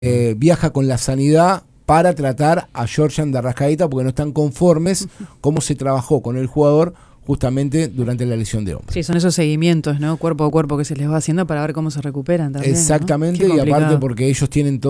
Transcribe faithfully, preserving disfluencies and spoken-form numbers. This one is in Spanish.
eh, viaja con la sanidad para tratar a Georgian de Arrascaeta porque no están conformes cómo se trabajó con el jugador justamente durante la lesión de hombro. Sí, son esos seguimientos, ¿no? Cuerpo a cuerpo que se les va haciendo para ver cómo se recuperan también. Exactamente, ¿no? Y aparte porque ellos tienen todo